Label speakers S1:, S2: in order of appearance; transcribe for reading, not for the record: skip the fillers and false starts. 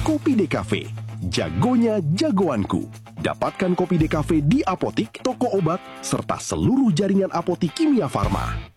S1: Kopi DKV, jagonya jagoanku. Dapatkan Kopi DKV di apotik, toko obat, serta seluruh jaringan apotik Kimia Farma.